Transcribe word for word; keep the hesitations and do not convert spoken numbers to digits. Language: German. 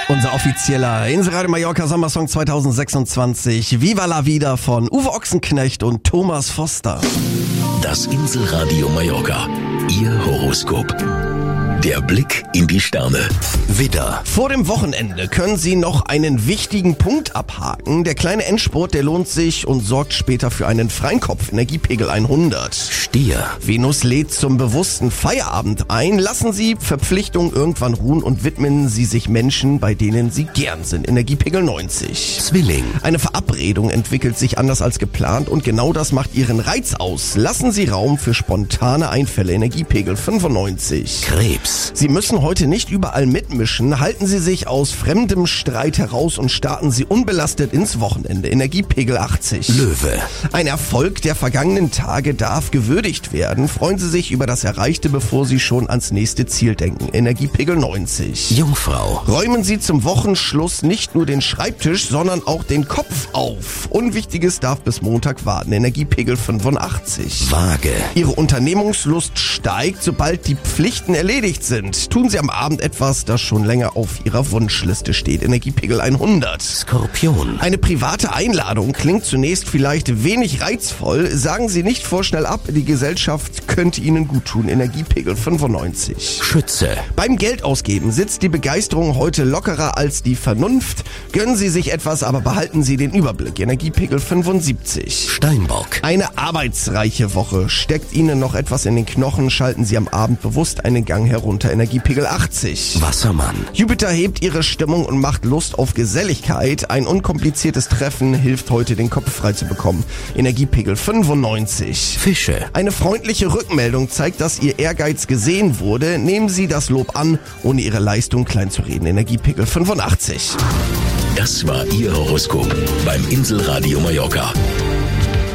Unser offizieller Inselradio Mallorca Sommersong zwanzig sechsundzwanzig. Viva la Vida von Uwe Ochsenknecht und Thomas Foster. Das Inselradio Mallorca. Ihr Horoskop. Der Blick in die Sterne. Widder. Vor dem Wochenende können Sie noch einen wichtigen Punkt abhaken. Der kleine Endspurt, der lohnt sich und sorgt später für einen Freinkopf. Energiepegel hundert. Stier. Venus lädt zum bewussten Feierabend ein. Lassen Sie Verpflichtungen irgendwann ruhen und widmen Sie sich Menschen, bei denen Sie gern sind. Energiepegel neunzig. Zwilling. Eine Verabredung entwickelt sich anders als geplant und genau das macht Ihren Reiz aus. Lassen Sie Raum für spontane Einfälle. Energiepegel fünfundneunzig. Krebs. Sie müssen heute nicht überall mitmischen. Halten Sie sich aus fremdem Streit heraus und starten Sie unbelastet ins Wochenende. Energiepegel achtzig. Löwe. Ein Erfolg der vergangenen Tage darf gewürdigt werden. Freuen Sie sich über das Erreichte, bevor Sie schon ans nächste Ziel denken. Energiepegel neunzig. Jungfrau. Räumen Sie zum Wochenschluss nicht nur den Schreibtisch, sondern auch den Kopf auf. Unwichtiges darf bis Montag warten. Energiepegel fünfundachtzig. Waage. Ihre Unternehmungslust steigt, sobald die Pflichten erledigt sind. Tun Sie am Abend etwas, das schon länger auf Ihrer Wunschliste steht. Energiepegel hundert. Skorpion. Eine private Einladung klingt zunächst vielleicht wenig reizvoll. Sagen Sie nicht vorschnell ab, die Gesellschaft könnte Ihnen gut tun. Energiepegel fünfundneunzig. Schütze. Beim Geldausgeben sitzt die Begeisterung heute lockerer als die Vernunft. Gönnen Sie sich etwas, aber behalten Sie den Überblick. Energiepegel fünfundsiebzig. Steinbock. Eine arbeitsreiche Woche. Steckt Ihnen noch etwas in den Knochen, schalten Sie am Abend bewusst einen Gang herunter. Energiepegel achtzig. Wassermann. Jupiter hebt Ihre Stimmung und macht Lust auf Geselligkeit. Ein unkompliziertes Treffen hilft heute, den Kopf frei zu bekommen. Energiepegel fünfundneunzig. Fische. Eine freundliche Rückmeldung zeigt, dass Ihr Ehrgeiz gesehen wurde. Nehmen Sie das Lob an, ohne Ihre Leistung klein zu reden. Energiepegel fünfundachtzig. Das war Ihr Horoskop beim Inselradio Mallorca.